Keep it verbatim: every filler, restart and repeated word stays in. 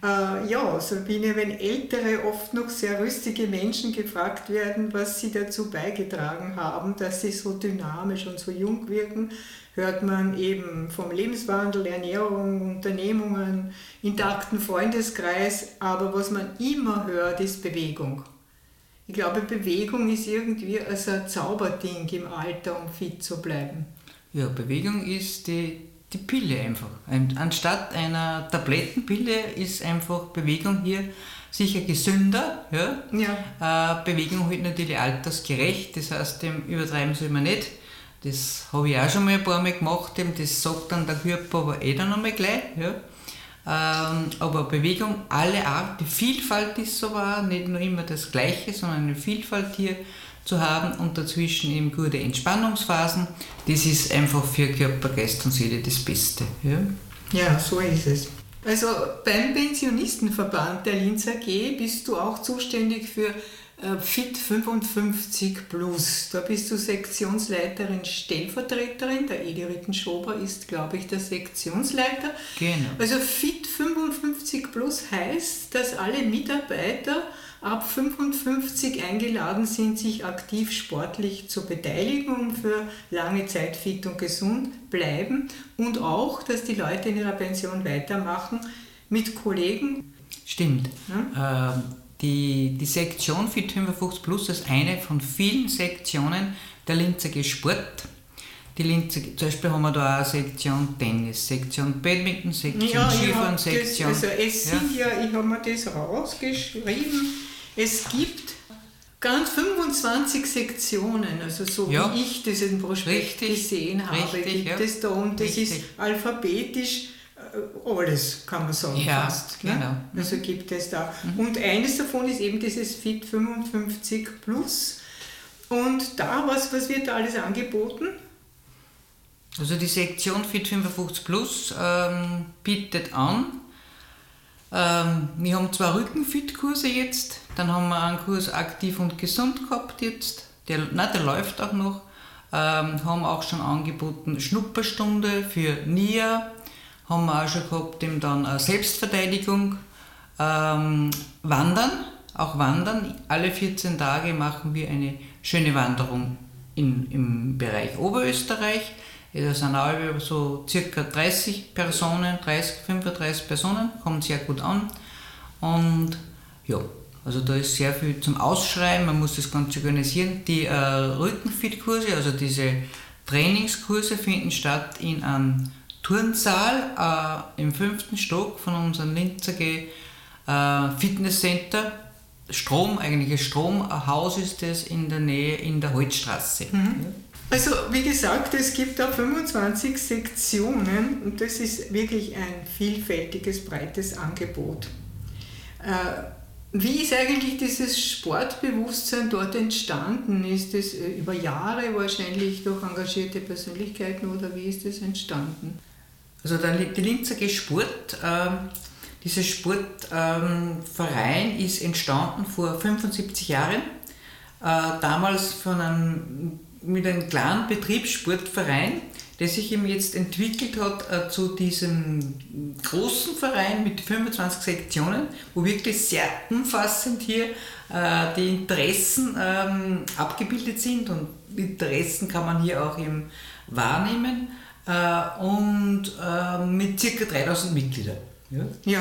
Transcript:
Äh, ja, Sabine, wenn ältere, oft noch sehr rüstige Menschen gefragt werden, was sie dazu beigetragen haben, dass sie so dynamisch und so jung wirken, hört man eben vom Lebenswandel, Ernährung, Unternehmungen, intakten Freundeskreis, aber was man immer hört, ist Bewegung. Ich glaube, Bewegung ist irgendwie also ein Zauberding im Alter, um fit zu bleiben. Ja, Bewegung ist die, die Pille einfach. Anstatt einer Tablettenpille ist einfach Bewegung hier sicher gesünder. Ja? Ja. Äh, Bewegung halt natürlich altersgerecht, das heißt, dem übertreiben soll man nicht. Das habe ich auch schon mal ein paar Mal gemacht, das sagt dann der Körper aber eh dann einmal gleich. Ja? Ähm, aber Bewegung, alle Art, die Vielfalt ist aber auch nicht nur immer das Gleiche, sondern eine Vielfalt hier zu haben und dazwischen eben gute Entspannungsphasen, das ist einfach für Körper, Geist und Seele das Beste. Ja, ja, so ist es. Also beim Pensionistenverband der Linz A G bist du auch zuständig für äh, Fit fünfundfünfzig plus. Da bist du Sektionsleiterin, Stellvertreterin. Der Edi Rittenschober ist, glaube ich, der Sektionsleiter. Genau. Also Fit fünfundfünfzig plus heißt, dass alle Mitarbeiter ab fünfundfünfzig eingeladen sind, sich aktiv sportlich zu beteiligen und für lange Zeit fit und gesund bleiben und auch, dass die Leute in ihrer Pension weitermachen mit Kollegen. Stimmt. Ja? Ähm, die, die Sektion Fit fünfundfünfzig plus ist eine von vielen Sektionen der Linz A G Sport. Die Linz, zum Beispiel haben wir da auch eine Sektion Tennis, Sektion Badminton, Sektion ja, Skifahren, Sektion... Das, also es ja. sind ja, ich habe mir das rausgeschrieben, es gibt ganz fünfundzwanzig Sektionen, also so ja. wie ich das im Prospekt richtig, gesehen habe, richtig, gibt ja. es da und das richtig. ist alphabetisch alles, kann man sagen, ja, fast. Genau. Ne? Also gibt es da. Mhm. Und eines davon ist eben dieses Fit fünfundfünfzig plus. Und da, was, was wird da alles angeboten? Also die Sektion Fit fünfundfünfzig plus ähm, bietet an, ähm, wir haben zwei Rückenfit-Kurse jetzt, dann haben wir einen Kurs aktiv und gesund gehabt jetzt, der, nein, der läuft auch noch, ähm, haben auch schon angeboten Schnupperstunde für N I A, haben wir auch schon gehabt, eben dann eine Selbstverteidigung, ähm, Wandern, auch Wandern, alle vierzehn Tage machen wir eine schöne Wanderung in, im Bereich Oberösterreich. Da sind auch so circa dreißig Personen, dreißig, fünfunddreißig Personen, kommt sehr gut an. Und ja, also da ist sehr viel zum Ausschreiben, man muss das Ganze organisieren. Die äh, Rückenfit-Kurse, also diese Trainingskurse finden statt in einem Turnsaal äh, im fünften Stock von unserem Linz A G äh, Fitnesscenter. Strom, eigentlich ein Stromhaus ist das in der Nähe in der Holzstraße. Mhm. Also wie gesagt, es gibt da fünfundzwanzig Sektionen und das ist wirklich ein vielfältiges, breites Angebot. Äh, wie ist eigentlich dieses Sportbewusstsein dort entstanden? Ist es äh, über Jahre wahrscheinlich durch engagierte Persönlichkeiten oder wie ist das entstanden? Also der, die Linz A G Sport, äh, dieser Sportverein äh, ist entstanden vor fünfundsiebzig Jahren, äh, damals von einem mit einem kleinen Betriebssportverein, der sich eben jetzt entwickelt hat äh, zu diesem großen Verein mit fünfundzwanzig Sektionen, wo wirklich sehr umfassend hier äh, die Interessen ähm, abgebildet sind und die Interessen kann man hier auch eben wahrnehmen äh, und äh, mit ca. dreitausend Mitgliedern. Ja. ja,